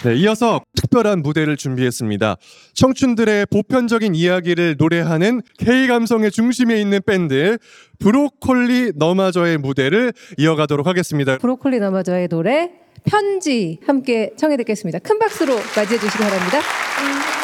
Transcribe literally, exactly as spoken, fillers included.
네, 이어서 특별한 무대를 준비했습니다. 청춘들의 보편적인 이야기를 노래하는 K-감성의 중심에 있는 밴드 브로콜리 너마저의 무대를 이어가도록 하겠습니다. 브로콜리 너마저의 노래 편지 함께 청해 듣겠습니다. 큰 박수로 맞이해 주시기 바랍니다.